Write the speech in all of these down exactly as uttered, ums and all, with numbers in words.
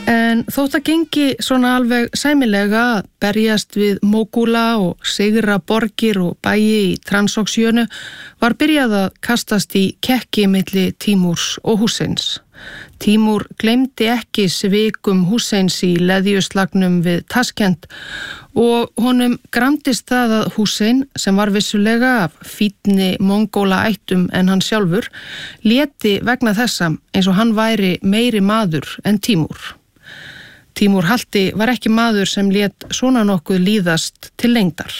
En þótt að gengi svona alveg sæmilega að berjast við Mógúla og sigra borgir og bæi í Transóksjönu var byrjað að kastast í kekki milli Tímúrs og Húseins. Tímúr gleymdi ekki svikum Húseins í leðjuslagnum við Taskent og honum gramdist það að Húsein, sem var vissulega af fínni Mongóla ættum en hann sjálfur, léti vegna þessa eins og hann væri meiri maður en Tímúr. Tímúr Halti var ekki maður sem lét svona nokkuð líðast til lengdar.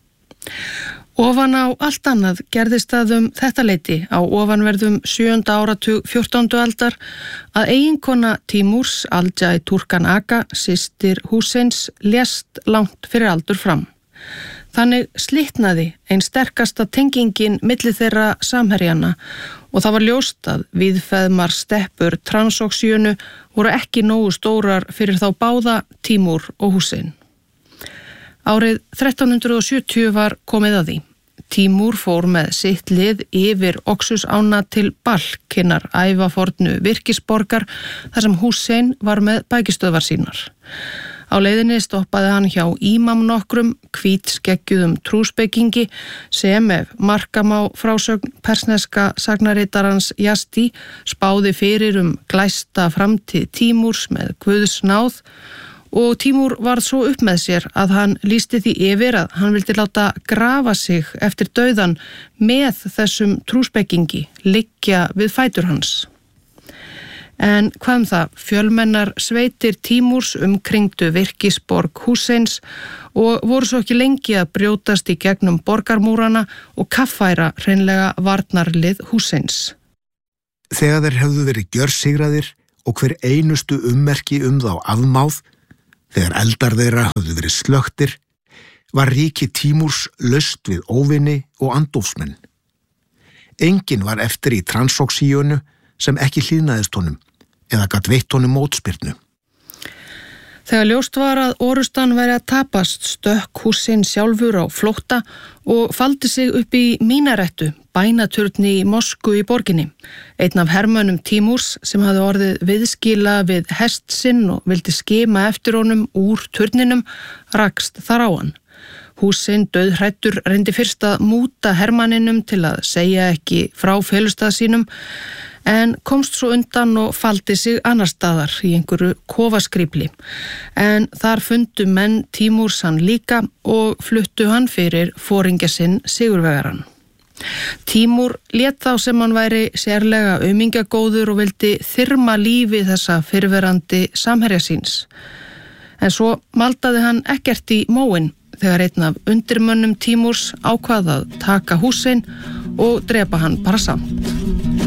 Ofan á allt annað gerðist það um þetta leyti á ofanverðum sjöunda áratug fjórtándu aldar að eiginkona Tímúrs, Aldjai Turkan Aga, systir Húseins, lést langt fyrir aldur fram. Þannig slitnaði ein sterkasta tengingin milli þeirra samherjana og það var ljóst að víðfeðmar steppur Transóksjönu voru ekki nógu stórar fyrir þá báða Tímúr og Húsein. Árið þrettán hundruð sjötíu var komið að því. Tímúr fór með sitt lið yfir Oxusána til Balk, hinnar ævafornu virkisborgar, þar sem Húsein var með bækistöðvar sínar. Á leiðinni stoppaði hann hjá ímam nokkrum, hvítskeggjuðum trúspekingi sem, ef markam á frásögn persneska sagnaritarans Yazdi, spáði fyrir um glæsta framtíð Tímúrs með Guðs náð, og Tímúr varð svo upp með sér að hann lýsti því yfir að hann vildi láta grafa sig eftir dauðan með þessum trúspekingi, liggja við fætur hans. En hvað um það, fjölmennar sveitir Tímúrs umkringdu virkisborg Húseins og voru svo ekki lengi að brjótast í gegnum borgarmúrana og kaffæra hreinlega varnarlið Húseins. Þegar þeir hefðu verið gjörsigraðir og hver einustu ummerki um þá afmáð, þegar eldar þeirra höfðu verið slökktir, var ríki Tímúrs laust við óvini og andófsmenn. Enginn var eftir í Transóksjönu sem ekki hlýðnaðist honum eða gat veitt honum mótspyrnu. Þegar ljóst var að orustan væri að tapast, stökk Húsein sjálfur á flótta og faldi sig upp í mínarettu, bænaturni í Mosku í borginni. Einn af hermönnum Tímúrs sem hafði orðið viðskila við hest sinn og vildi skima eftir honum úr turninum, rakst þar á hann. Húsein dauðhræddur reyndi fyrst að múta hermanninum til að segja ekki frá felustað sínum, en komst svo undan og faldi sig annar staðar í einhverju kofaskrípli. En þar fundu menn Tímúrs hann líka og fluttu hann fyrir foringja sinn sigurvegarann. Tímúr lét þá sem hann væri sérlega aumingjagóður og vildi þyrma lífi þessa fyrrverandi samherja síns. En svo maldaði hann ekkert í móinn þegar einn af undirmönnum Tímúrs ákvað að taka Húsein og drepa hann bara samt.